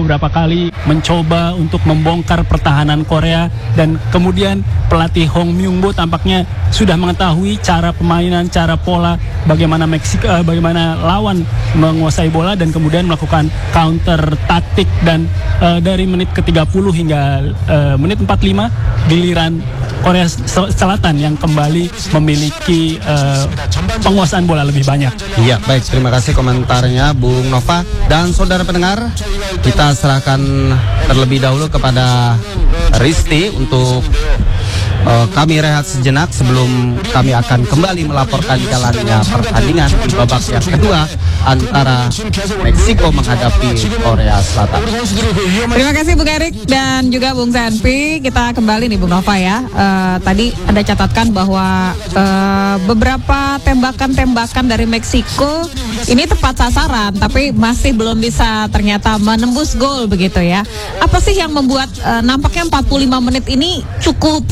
beberapa kali mencoba untuk membongkar pertahanan Korea, dan kemudian pelatih Hong Myung-bo tampaknya sudah mengetahui cara permainan, cara pola bagaimana bagaimana lawan menguasai bola, dan kemudian melakukan counter taktik. Dan dari menit ke-30 hingga menit 45 giliran Korea Selatan yang kembali memiliki penguasaan bola lebih banyak. Iya, baik, terima kasih komentarnya Bung Nova. Dan saudara pendengar, kita serahkan terlebih dahulu kepada Risti untuk kami rehat sejenak sebelum kami akan kembali melaporkan jalannya pertandingan di babak yang kedua antara Meksiko menghadapi Korea Selatan. Terima kasih Bung Erik dan juga Bung Senpi. Kita kembali nih Bung Nova ya. Tadi Anda catatkan bahwa beberapa tembakan-tembakan dari Meksiko ini tepat sasaran, tapi masih belum bisa ternyata menembus gol begitu ya. Apa sih yang membuat nampaknya 45 menit ini cukup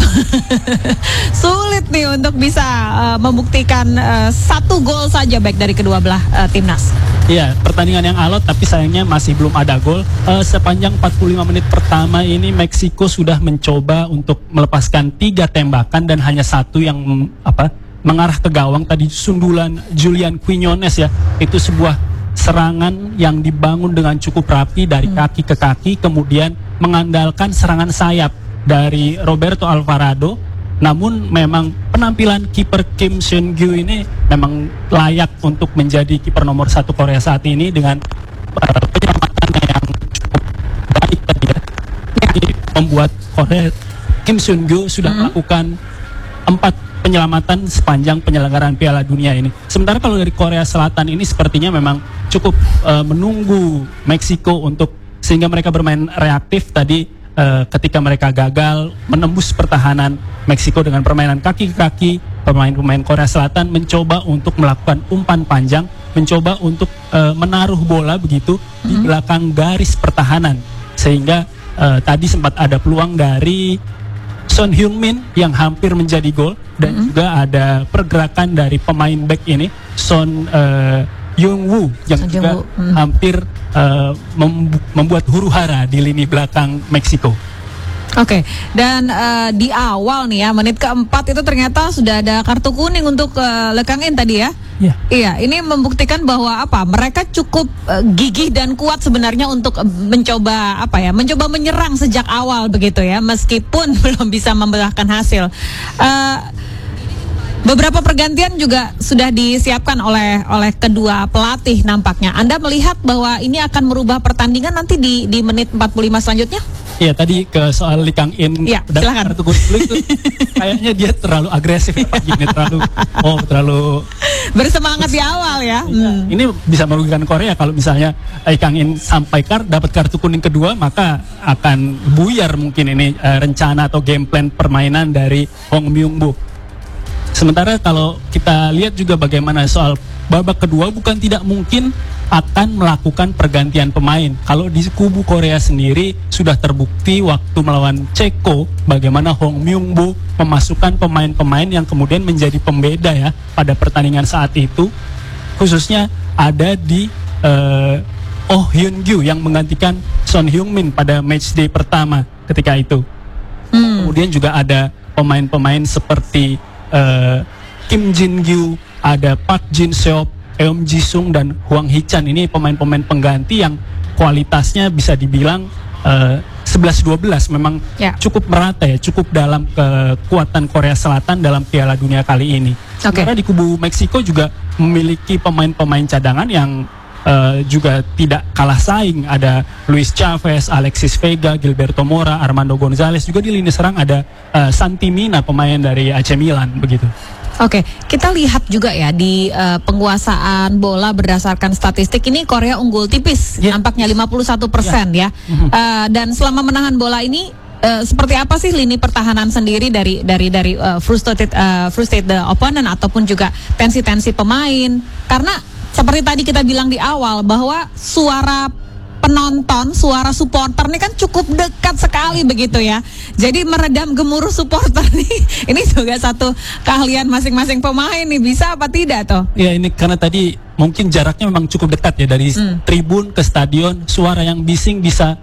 sulit nih untuk bisa membuktikan satu gol saja baik dari kedua belah timnas? Iya, pertandingan yang alot tapi sayangnya masih belum ada gol. Sepanjang 45 menit pertama ini Meksiko sudah mencoba untuk melepaskan 3 tembakan dan hanya satu yang mengarah ke gawang. Tadi sundulan Julian Quinones ya, itu sebuah serangan yang dibangun dengan cukup rapi dari kaki ke kaki, kemudian mengandalkan serangan sayap dari Roberto Alvarado. Namun memang penampilan kiper Kim Seung-gyu ini memang layak untuk menjadi kiper nomor 1 Korea saat ini dengan penyelamatannya yang cukup baik tadi ya. Jadi membuat Korea, Kim Seung-gyu sudah melakukan 4 penyelamatan sepanjang penyelenggaraan Piala Dunia ini. Sementara kalau dari Korea Selatan ini sepertinya memang cukup menunggu Meksiko untuk sehingga mereka bermain reaktif tadi. Ketika mereka gagal menembus pertahanan Meksiko dengan permainan kaki ke kaki, pemain-pemain Korea Selatan mencoba untuk melakukan umpan panjang, mencoba untuk menaruh bola begitu di belakang garis pertahanan, sehingga tadi sempat ada peluang dari Son Heung-min yang hampir menjadi gol, dan juga ada pergerakan dari pemain back ini Son Young-woo yang juga hampir membuat huru-hara di lini belakang Meksiko. Oke, dan di awal nih ya, menit keempat itu ternyata sudah ada kartu kuning untuk Lee Kang-in tadi ya. Iya, ini membuktikan bahwa mereka cukup gigih dan kuat sebenarnya untuk mencoba mencoba menyerang sejak awal begitu ya, meskipun belum bisa membuahkan hasil. Beberapa pergantian juga sudah disiapkan oleh kedua pelatih nampaknya. Anda melihat bahwa ini akan merubah pertandingan nanti di menit 45 selanjutnya? Iya, tadi ke soal Lee Kang-in dan kartu kuning itu kayaknya dia terlalu agresif gini, terlalu bersemangat di awal ya. Ini bisa merugikan Korea kalau misalnya Lee Kang-in sampai dapat kartu kuning kedua, maka akan buyar mungkin ini rencana atau game plan permainan dari Hong Myung-bo. Sementara kalau kita lihat juga bagaimana soal babak kedua, bukan tidak mungkin akan melakukan pergantian pemain. Kalau di kubu Korea sendiri sudah terbukti waktu melawan Ceko bagaimana Hong Myung-bo memasukkan pemain-pemain yang kemudian menjadi pembeda ya pada pertandingan saat itu. Khususnya ada di Oh Hyun-gyu yang menggantikan Son Heung-min pada matchday pertama ketika itu. Kemudian juga ada pemain-pemain seperti Kim Jin-gyu, ada Park Jin-seop, Eom Ji-sung, dan Hwang Hee-chan. Ini pemain-pemain pengganti yang kualitasnya bisa dibilang 11-12 memang cukup merata ya, cukup dalam kekuatan Korea Selatan dalam Piala Dunia kali ini. Karena di kubu Meksiko juga memiliki pemain-pemain cadangan yang juga tidak kalah saing. Ada Luis Chavez, Alexis Vega, Gilberto Mora, Armando Gonzalez. Juga di lini serang ada Santi Mina, pemain dari AC Milan begitu. Oke, kita lihat juga ya di penguasaan bola berdasarkan statistik ini Korea unggul tipis, nampaknya 51% ya. Dan selama menahan bola ini seperti apa sih lini pertahanan sendiri dari frustrate the opponent ataupun juga tensi-tensi pemain? Karena seperti tadi kita bilang di awal bahwa suara penonton, suara supporter ini kan cukup dekat sekali begitu ya. Jadi meredam gemuruh supporter nih, ini juga satu keahlian masing-masing pemain nih, bisa apa tidak toh? Ya, ini karena tadi mungkin jaraknya memang cukup dekat ya dari tribun ke stadion, suara yang bising bisa